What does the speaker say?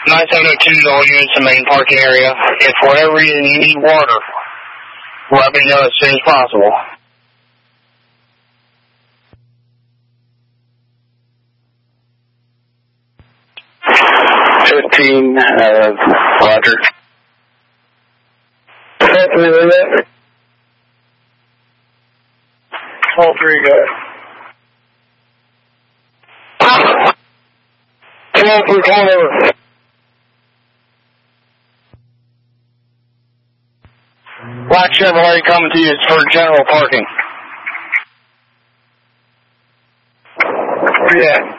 9702, all units in the main parking area. If for whatever reason you need water, let me know as soon as possible. 15, Roger. All three guys. 12 through corner. Black Chevrolet coming to you for general parking. Yeah.